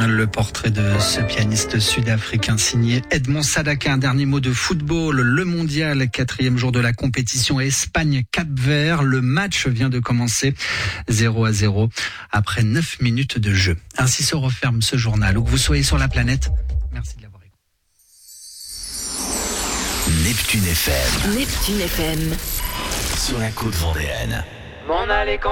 Le portrait de ce pianiste sud-africain signé Edmond Sadaka. Un dernier mot de football. Le mondial, 4e jour de la compétition, Espagne-Cap-Vert. Le match vient de commencer 0-0 après 9 minutes de jeu. Ainsi se referme ce journal. Où que vous soyez sur la planète, merci de l'avoir écouté. Neptune FM. Neptune FM. Sur la côte vendéenne. M'en aller quand